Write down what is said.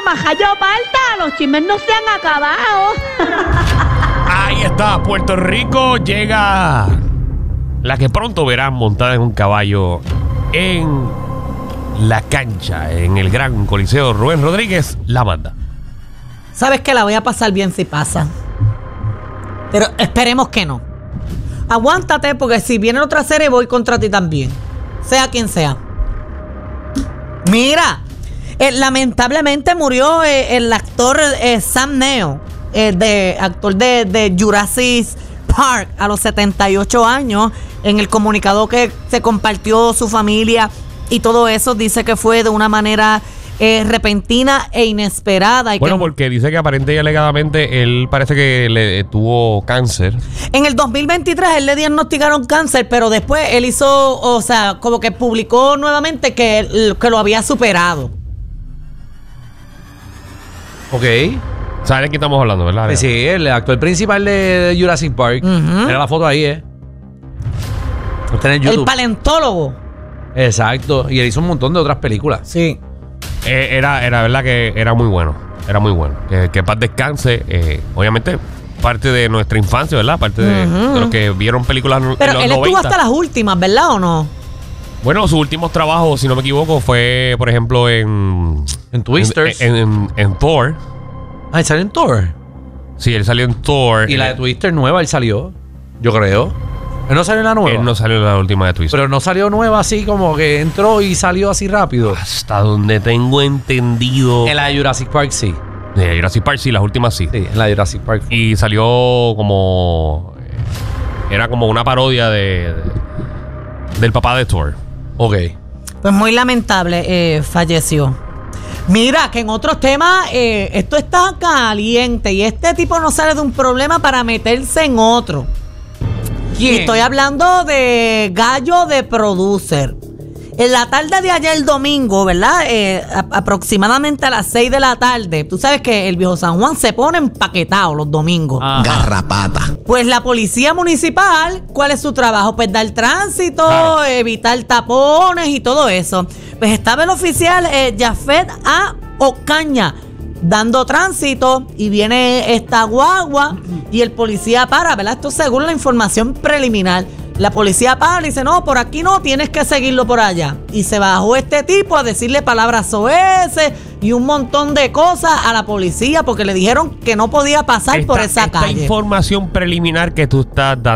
majayo parta, los chismes no se han acabado. Ahí está, Puerto Rico llega la que pronto verán montada en un caballo en la cancha, en el Gran Coliseo Rubén Rodríguez, la manda. Sabes que la voy a pasar bien si pasa. Pero esperemos que no. Aguántate, porque si viene otra serie voy contra ti también. Sea quien sea. Mira, lamentablemente murió el actor Sam Neill, actor de Jurassic Park, a los 78 años. En el comunicado que se compartió su familia y todo eso, dice que fue de una manera repentina e inesperada. Y bueno, porque dice que aparente y alegadamente él parece que le tuvo cáncer. En el 2023 él le diagnosticaron cáncer, pero después él hizo, o sea, como que publicó nuevamente que lo había superado. Ok. ¿Sabes de qué estamos hablando, verdad? Sí, el actor principal de Jurassic Park. Era la foto ahí, Está en YouTube. El paleontólogo. Exacto. Y él hizo un montón de otras películas. Sí. Era verdad que era muy bueno. Era muy bueno. Que paz descanse. Obviamente, parte de nuestra infancia, ¿verdad? Parte de los que vieron películas pero en los él 90. estuvo hasta las últimas, ¿verdad o no? Bueno, sus últimos trabajos, si no me equivoco, fue, por ejemplo, en Twisters. En Thor. Ah, ¿él salió en Thor? Sí, él salió en Thor. Y la de Twister nueva, él salió. Yo creo. Él no salió en la nueva. Él no salió en la última de Twister. Pero no salió nueva así como que entró y salió así rápido. Hasta donde tengo entendido. En la de Jurassic Park sí. De Jurassic Park sí, las últimas sí. Sí, en la de Jurassic Park. Y salió como... Era como una parodia del papá de Thor. Ok. Pues muy lamentable, falleció. Mira, que en otros temas esto está caliente y este tipo no sale de un problema para meterse en otro. ¿Quién? Y estoy hablando de Gallo de Producer. En la tarde de ayer domingo, ¿verdad? Aproximadamente a las 6 de la tarde. Tú sabes que el Viejo San Juan se pone empaquetado los domingos. Ajá. Garrapata. Pues la policía municipal, ¿cuál es su trabajo? Pues dar tránsito, Claro. evitar tapones y todo eso. Pues estaba el oficial Jafet A. Ocaña dando tránsito y viene esta guagua y el policía para, ¿verdad? Esto según la información preliminar. La policía para y dice, no, por aquí no, tienes que seguirlo por allá. Y se bajó este tipo a decirle palabras soeces y un montón de cosas a la policía porque le dijeron que no podía pasar por esa Esta calle. información preliminar que tú estás dando